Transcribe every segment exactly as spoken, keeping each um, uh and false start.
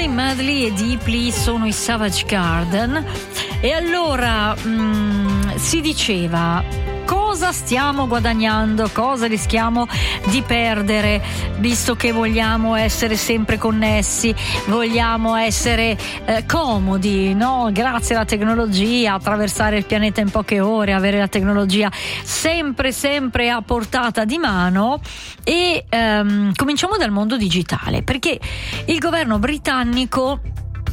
Madly e Deeply sono i Savage Garden. E allora mh, si diceva: cosa stiamo guadagnando, cosa rischiamo di perdere, visto che vogliamo essere sempre connessi, vogliamo essere eh, comodi, no? Grazie alla tecnologia, attraversare il pianeta in poche ore, avere la tecnologia sempre sempre a portata di mano. E ehm, cominciamo dal mondo digitale, perché il governo britannico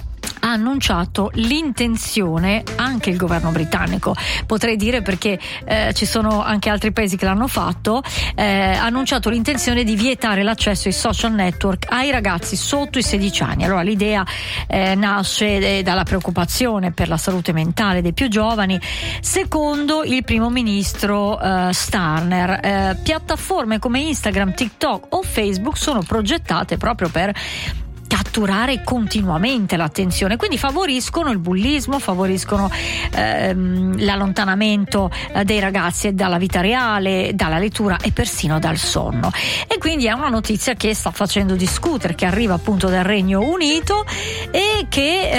ha annunciato l'intenzione, anche il governo britannico potrei dire, perché eh, ci sono anche altri paesi che l'hanno fatto, eh, ha annunciato l'intenzione di vietare l'accesso ai social network ai ragazzi sotto i sedici anni. Allora l'idea eh, nasce eh, dalla preoccupazione per la salute mentale dei più giovani. Secondo il primo ministro eh, Starmer, eh, piattaforme come Instagram, TikTok o Facebook sono progettate proprio per catturare continuamente l'attenzione, quindi favoriscono il bullismo, favoriscono ehm, l'allontanamento eh, dei ragazzi dalla vita reale, dalla lettura e persino dal sonno. E quindi è una notizia che sta facendo discutere, che arriva appunto dal Regno Unito e che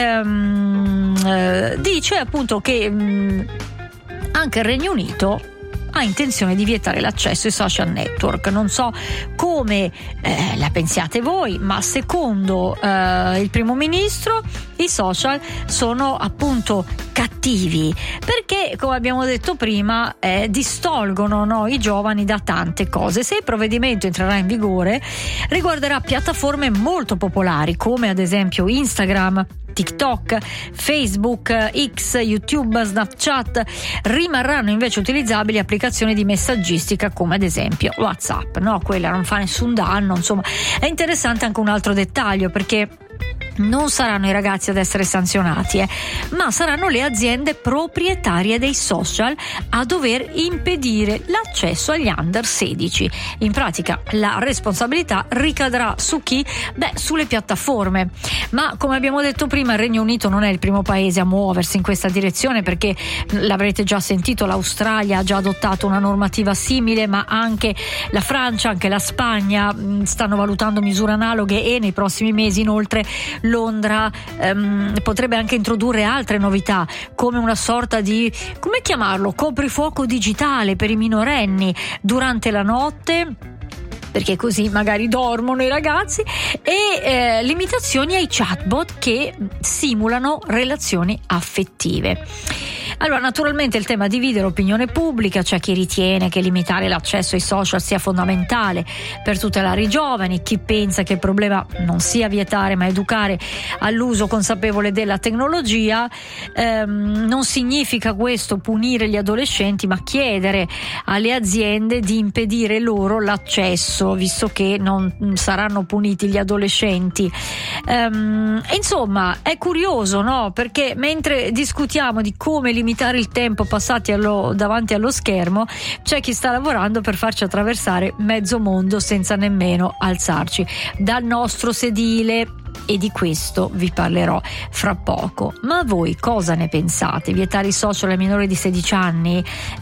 ehm, eh, dice appunto che mh, anche il Regno Unito ha intenzione di vietare l'accesso ai social network. Non so come eh, la pensiate voi, ma secondo eh, il primo ministro i social sono appunto cattivi, perché come abbiamo detto prima eh, distolgono no, i giovani da tante cose. Se il provvedimento entrerà in vigore, riguarderà piattaforme molto popolari come ad esempio Instagram, TikTok, Facebook, X, YouTube, Snapchat. Rimarranno invece utilizzabili applicazioni di messaggistica come ad esempio WhatsApp, no? Quella non fa nessun danno, insomma. È interessante anche un altro dettaglio, perché non saranno i ragazzi ad essere sanzionati, eh, ma saranno le aziende proprietarie dei social a dover impedire l'accesso agli under sedici. In pratica la responsabilità ricadrà su chi? Beh, sulle piattaforme. Ma come abbiamo detto prima, il Regno Unito non è il primo paese a muoversi in questa direzione, perché l'avrete già sentito, l'Australia ha già adottato una normativa simile, ma anche la Francia, anche la Spagna mh, stanno valutando misure analoghe, e nei prossimi mesi inoltre Londra ehm, potrebbe anche introdurre altre novità, come una sorta di, come chiamarlo, coprifuoco digitale per i minorenni durante la notte, perché così magari dormono i ragazzi, e eh, limitazioni ai chatbot che simulano relazioni affettive. Allora, naturalmente il tema divide l'opinione pubblica. C'è chi ritiene che limitare l'accesso ai social sia fondamentale per tutelare i giovani, chi pensa che il problema non sia vietare ma educare all'uso consapevole della tecnologia. Ehm, non significa questo punire gli adolescenti, ma chiedere alle aziende di impedire loro l'accesso, visto che non saranno puniti gli adolescenti. Ehm, insomma, è curioso, no? Perché mentre discutiamo di come limitare il tempo passati allo, davanti allo schermo, c'è chi sta lavorando per farci attraversare mezzo mondo senza nemmeno alzarci dal nostro sedile. E di questo vi parlerò fra poco. Ma voi cosa ne pensate? Vietare i social ai minori di sedici anni?